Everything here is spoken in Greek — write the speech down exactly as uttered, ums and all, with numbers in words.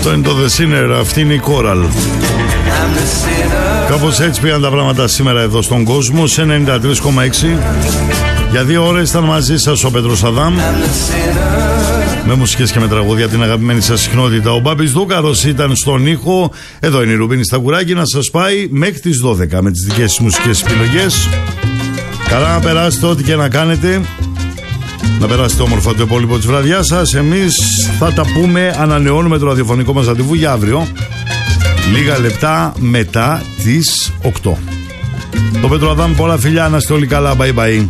Αυτό είναι το The Sinner, αυτή είναι η Coral. Κάπως έτσι πήγαν τα πράγματα σήμερα εδώ στον κόσμο, σε ενενήντα τρία κόμμα έξι. Για δύο ώρες ήταν μαζί σας ο Πέτρος Αδάμ, με μουσικές και με τραγούδια από την αγαπημένη σας συχνότητα. Ο Μπάμπης Δούκαρος ήταν στον ήχο. Εδώ είναι η Ρουμπίνη Στακουράκη να σας πάει μέχρι τις δώδεκα με τις δικές της μουσικές επιλογές. Καλά να περάσετε ό,τι και να κάνετε. Να περάσετε όμορφα το υπόλοιπο της βραδιάς σας. Εμείς θα τα πούμε, ανανεώνουμε το ραδιοφωνικό μας ραντεβού για αύριο, λίγα λεπτά μετά τις οκτώ. Το Πέτρο Αδάμ, πολλά φιλιά, να είστε όλοι καλά, bye bye.